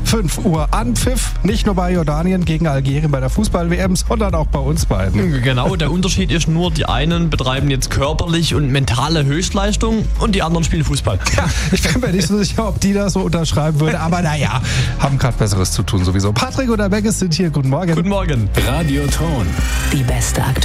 5 Uhr Anpfiff. Nicht nur bei Jordanien gegen Algerien bei der Fußball-WM, sondern auch bei uns beiden. Genau, der Unterschied ist nur, die einen betreiben jetzt körperlich und mentale Höchstleistung und die anderen spielen Fußball. Ja, ich bin mir nicht so sicher, ob die das so unterschreiben würde, aber naja, haben gerade Besseres zu tun sowieso. Patrick oder Beckes sind hier. Guten Morgen. Guten Morgen. Radioton. Die beste Aktualität.